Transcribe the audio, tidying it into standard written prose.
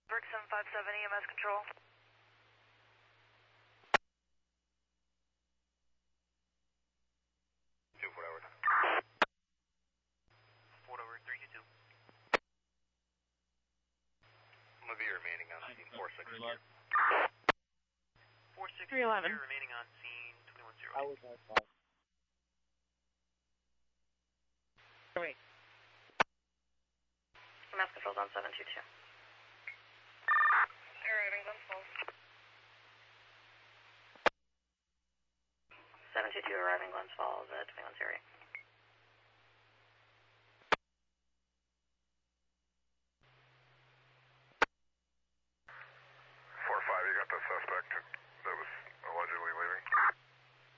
Berg 757 EMS control. Fort over. Fort over 322. I'm gonna be remaining on scene 46. 46 311. remaining on scene 210. I was on 5. Wait. EMS control's on 722. Arriving Glens Falls. 722 arriving Glens Falls at